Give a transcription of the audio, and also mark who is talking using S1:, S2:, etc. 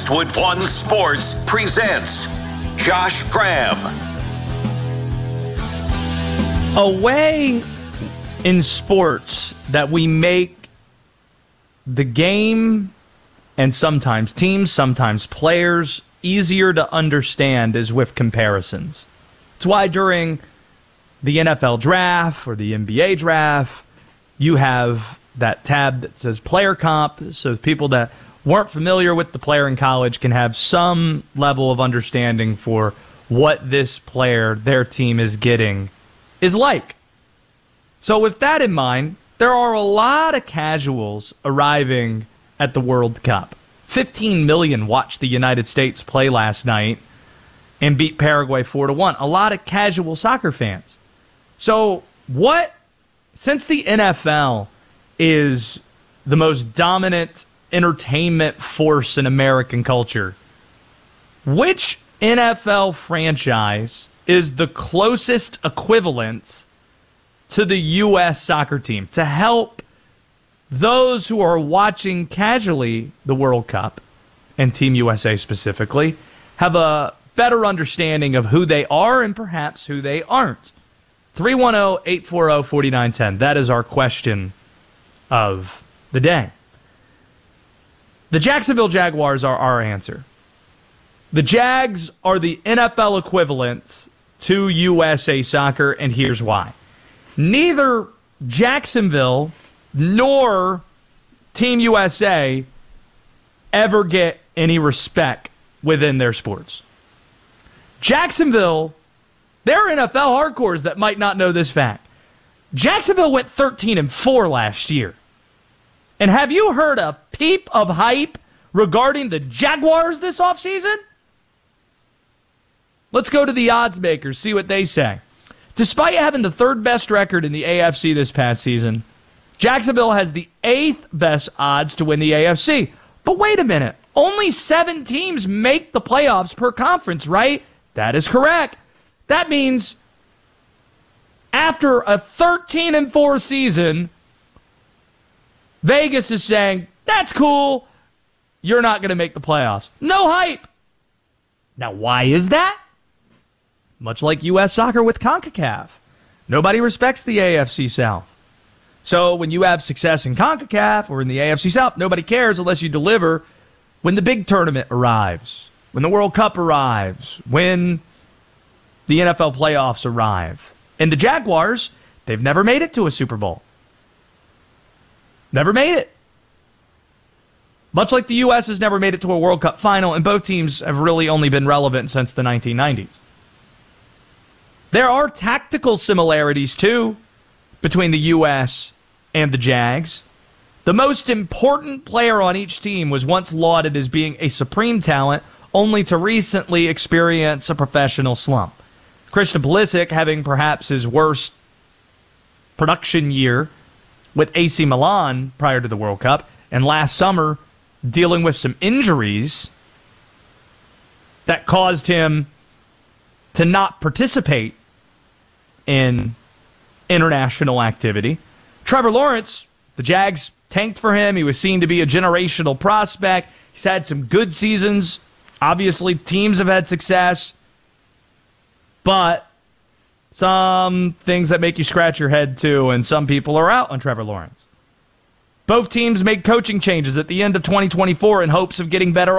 S1: Westwood One Sports presents Josh Graham.
S2: A way in sports that we make the game and sometimes teams, sometimes players, easier to understand is with comparisons. It's why during the NFL draft or the NBA draft, you have that tab that says player comp, so people that weren't familiar with the player in college can have some level of understanding for what this player, their team is getting, is like. So with that in mind, there are a lot of casuals arriving at the World Cup. 15 million watched the United States play last night and beat Paraguay 4-1. A lot of casual soccer fans. So since the NFL is the most dominant entertainment force in American culture, which NFL franchise is the closest equivalent to the U.S. soccer team to help those who are watching casually the World Cup, and Team USA specifically, have a better understanding of who they are and perhaps who they aren't? 310-840-4910. That is our question of the day. The Jacksonville Jaguars are our answer. The Jags are the NFL equivalent to USA Soccer, and here's why. Neither Jacksonville nor Team USA ever get any respect within their sports. Jacksonville, there are NFL hardcores that might not know this fact. Jacksonville went 13-4 last year. And have you heard a peep of hype regarding the Jaguars this offseason? Let's go to the odds makers, see what they say. Despite having the third best record in the AFC this past season, Jacksonville has the 8th best odds to win the AFC. But wait a minute. Only 7 teams make the playoffs per conference, right? That is correct. That means after a 13-4 season, Vegas is saying, that's cool. You're not going to make the playoffs. No hype. Now, why is that? Much like U.S. soccer with CONCACAF. Nobody respects the AFC South. So when you have success in CONCACAF or in the AFC South, nobody cares unless you deliver when the big tournament arrives, when the World Cup arrives, when the NFL playoffs arrive. And the Jaguars, they've never made it to a Super Bowl. Never made it. Much like the U.S. has never made it to a World Cup final, and both teams have really only been relevant since the 1990s. There are tactical similarities, too, between the U.S. and the Jags. The most important player on each team was once lauded as being a supreme talent, only to recently experience a professional slump. Christian Pulisic having perhaps his worst production year with AC Milan prior to the World Cup, and last summer dealing with some injuries that caused him to not participate in international activity. Trevor Lawrence, the Jags tanked for him. He was seen to be a generational prospect. He's had some good seasons. Obviously, teams have had success. But some things that make you scratch your head, too, and some people are out on Trevor Lawrence. Both teams made coaching changes at the end of 2024 in hopes of getting better